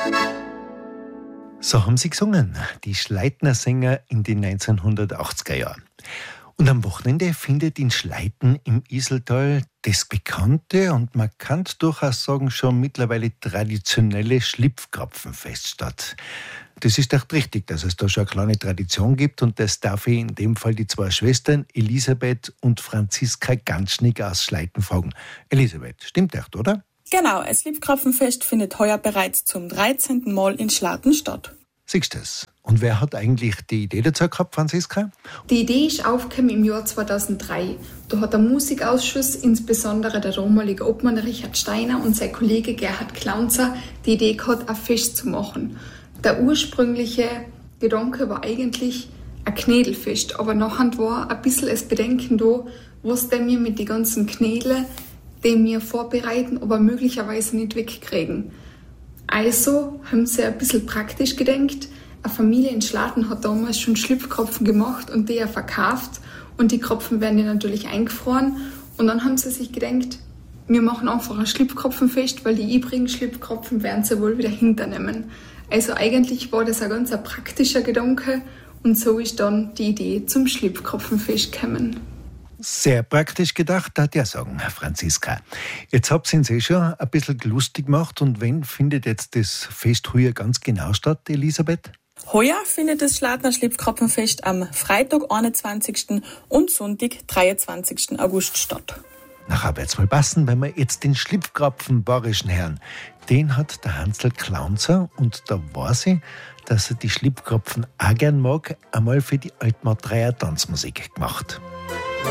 So haben sie gesungen, die Schleitner Sänger in den 1980er Jahren. Und am Wochenende findet in Schleiten im Iseltal das bekannte und man kann durchaus sagen schon mittlerweile traditionelle Schlipfkrapfenfest statt. Das ist echt richtig, dass es da schon eine kleine Tradition gibt und das darf ich in dem Fall die zwei Schwestern Elisabeth und Franziska Ganschnig aus Schleiten fragen. Elisabeth, stimmt echt, oder? Genau, ein Schlipfkrapfenfest findet heuer bereits zum 13. Mal in Schlatten statt. Siehst du das? Und wer hat eigentlich die Idee dazu gehabt, Franziska? Die Idee ist aufgekommen im Jahr 2003. Da hat der Musikausschuss, insbesondere der damalige Obmann Richard Steiner und sein Kollege Gerhard Klaunzer, die Idee gehabt, ein Fest zu machen. Der ursprüngliche Gedanke war eigentlich ein Knädelfest, aber nachher war ein bisschen das Bedenken da, was denn wir mit den ganzen Knädel, die wir vorbereiten, aber möglicherweise nicht wegkriegen. Also haben sie ein bisschen praktisch gedacht. Eine Familie in Schlatten hat damals schon Schlipfkrapfen gemacht und die verkauft. Und die Krapfen werden ja natürlich eingefroren. Und dann haben sie sich gedacht, wir machen einfach ein Schlipfkrapfenfest, weil die übrigen Schlipfkrapfen werden sie wohl wieder hinternehmen. Also eigentlich war das ein ganz praktischer Gedanke. Und so ist dann die Idee zum Schlipfkrapfenfest gekommen. Sehr praktisch gedacht, darf ich sagen, Franziska. Jetzt habt ihr uns schon ein bisschen lustig gemacht. Und wann findet jetzt das Fest heuer ganz genau statt, Elisabeth? Heuer findet das Schladner Schlipfkrapfenfest am Freitag, 21. und Sonntag, 23. August statt. Nachher wird's mal passen, wenn wir jetzt den Schlipfkrapfen bayerischen Herrn, den hat der Hansl Klaunzer und da weiß ich, dass er die Schlipfkrapfen auch gern mag, einmal für die Altmartreier Tanzmusik gemacht.